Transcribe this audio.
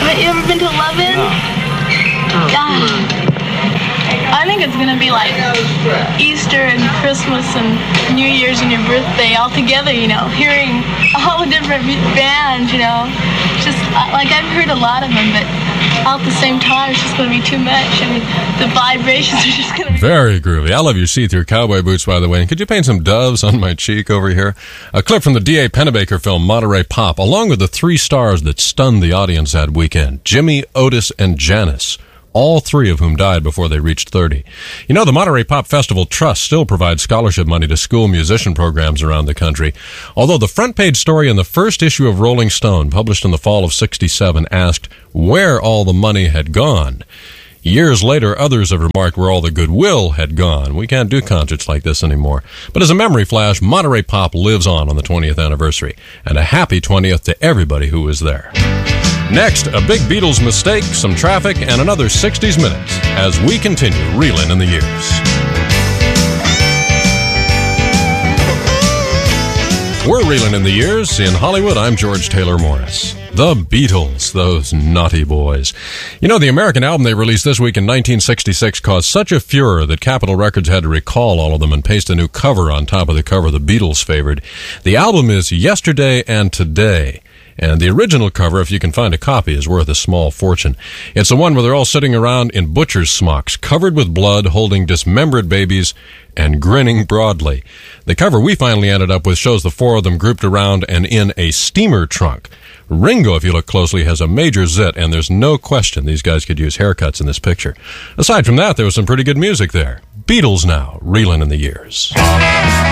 Haven't you ever been to Love-In? God. I think it's going to be like Easter and Christmas and New Year's and your birthday all together, you know, hearing all the different bands, you know. Just, like, I've heard a lot of them, but all at the same time, it's just going to be too much. I mean, the vibrations are just going to be... Very groovy. I love your see-through cowboy boots, by the way. And could you paint some doves on my cheek over here? A clip from the D.A. Pennebaker film Monterey Pop, along with the 3 stars that stunned the audience that weekend, Jimmy, Otis, and Janis. All 3 of whom died before they reached 30. You know, the Monterey Pop Festival Trust still provides scholarship money to school musician programs around the country. Although the front page story in the first issue of Rolling Stone, published in the fall of '67, asked where all the money had gone. Years later, others have remarked where all the goodwill had gone. We can't do concerts like this anymore. But as a memory flash, Monterey Pop lives on the 20th anniversary. And a happy 20th to everybody who was there. Next, a big Beatles mistake, some traffic, and another 60s Minutes as we continue reeling in the years. We're reeling in the years. In Hollywood, I'm George Taylor Morris. The Beatles, those naughty boys. You know, the American album they released this week in 1966 caused such a furor that Capitol Records had to recall all of them and paste a new cover on top of the cover the Beatles favored. The album is Yesterday and Today. And the original cover, if you can find a copy, is worth a small fortune. It's the one where they're all sitting around in butcher's smocks, covered with blood, holding dismembered babies, and grinning broadly. The cover we finally ended up with shows the 4 of them grouped around and in a steamer trunk. Ringo, if you look closely, has a major zit, and there's no question these guys could use haircuts in this picture. Aside from that, there was some pretty good music there. Beatles now, reeling in the years.